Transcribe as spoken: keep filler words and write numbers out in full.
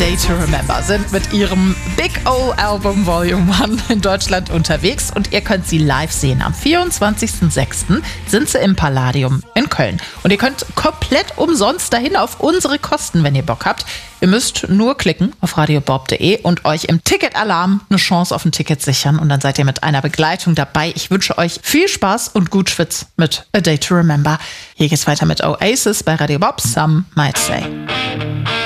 Day to Remember sind mit ihrem Big O Album Volume eins in Deutschland unterwegs und ihr könnt sie live sehen. Am vierundzwanzigsten sechsten sind sie im Palladium in Köln. Und ihr könnt komplett umsonst dahin auf unsere Kosten, wenn ihr Bock habt. Ihr müsst nur klicken auf radiobob punkt de und euch im Ticketalarm eine Chance auf ein Ticket sichern und dann seid ihr mit einer Begleitung dabei. Ich wünsche euch viel Spaß und gut Schwitz mit A Day to Remember. Hier geht's weiter mit Oasis bei Radio Bob, Some Might Say.